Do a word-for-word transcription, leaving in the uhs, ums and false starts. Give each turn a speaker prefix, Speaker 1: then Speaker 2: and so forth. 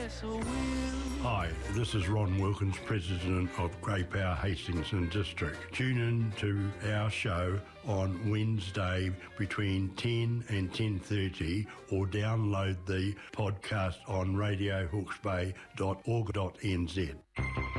Speaker 1: yes I will.
Speaker 2: Hi, this is Ron Wilkins, President of Grey Power Hastings and District. Tune in to our show on Wednesday between ten and ten thirty or download the podcast on radio hawke's bay dot org dot n z.